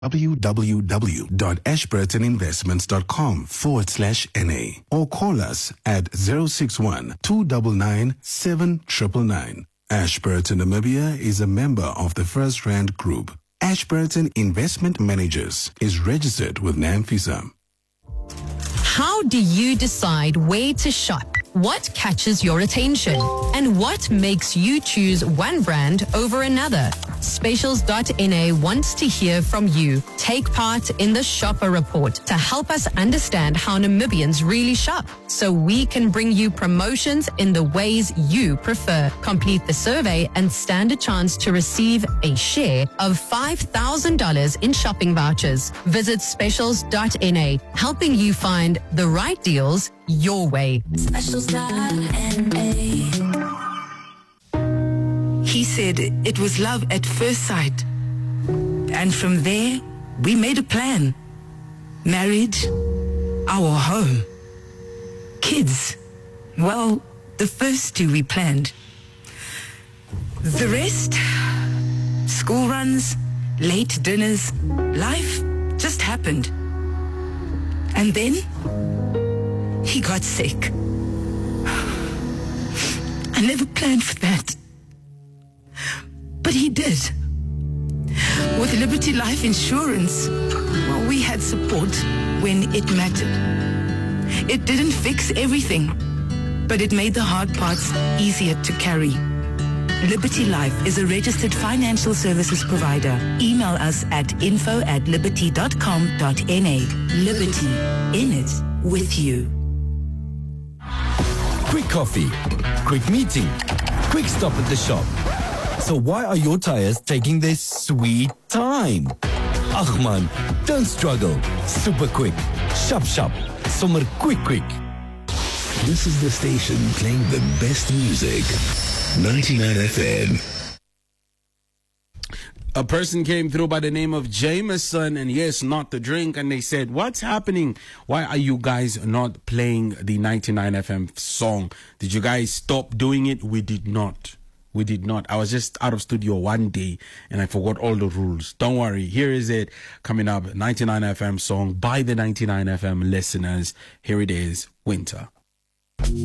www.ashburtoninvestments.com/NA or call us at 061 299 7999. Ashburton Namibia is a member of the First Rand Group. Ashburton Investment Managers is registered with NAMFISA. How do you decide where to shop? What catches your attention? And what makes you choose one brand over another? Specials.NA wants to hear from you. Take part in the Shopper Report to help us understand how Namibians really shop so we can bring you promotions in the ways you prefer. Complete the survey and stand a chance to receive a share of $5,000 in shopping vouchers. Visit Specials.NA, helping you find the right deals your way. He said it was love at first sight. And from there, we made a plan. Marriage, our home. Kids, well, the first two we planned. The rest, school runs, late dinners, life just happened. And then, he got sick. I never planned for that. But he did. With Liberty Life Insurance, well, we had support when it mattered. It didn't fix everything, but it made the hard parts easier to carry. Liberty Life is a registered financial services provider. Email us at info@liberty.com.na. Liberty, in it with you. Quick coffee, quick meeting, quick stop at the shop. So why are your tires taking their sweet time? Ach man, don't struggle. Super quick. Shop. Sommer quick. This is the station playing the best music. 99 FM. A person came through by the name of Jameson, and yes, not the drink, and they said, what's happening? Why are you guys not playing the 99 FM song? Did you guys stop doing it? We did not. I was just out of studio one day and I forgot all the rules. Don't worry. Here is it coming up. 99 FM song by the 99 FM listeners. Here it is. Winter.